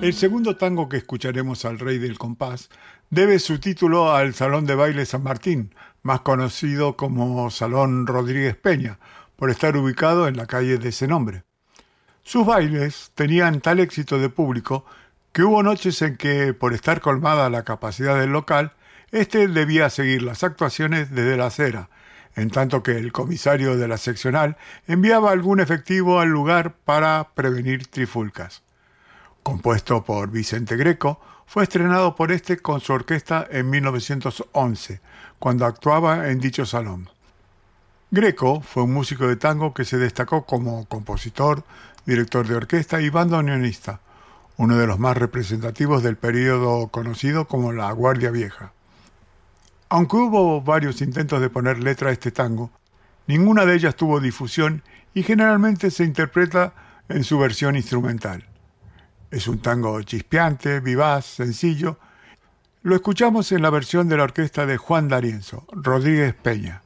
El segundo tango que escucharemos al Rey del Compás debe su título al Salón de Baile San Martín, más conocido como Salón Rodríguez Peña, por estar ubicado en la calle de ese nombre. Sus bailes tenían tal éxito de público que hubo noches en que, por estar colmada la capacidad del local, éste debía seguir las actuaciones desde la acera, en tanto que el comisario de la seccional enviaba algún efectivo al lugar para prevenir trifulcas. Compuesto por Vicente Greco, fue estrenado por este con su orquesta en 1911, cuando actuaba en dicho salón. Greco fue un músico de tango que se destacó como compositor, director de orquesta y bandoneonista, uno de los más representativos del período conocido como la Guardia Vieja. Aunque hubo varios intentos de poner letra a este tango, ninguna de ellas tuvo difusión y generalmente se interpreta en su versión instrumental. Es un tango chispeante, vivaz, sencillo. Lo escuchamos en la versión de la orquesta de Juan D'Arienzo, Rodríguez Peña.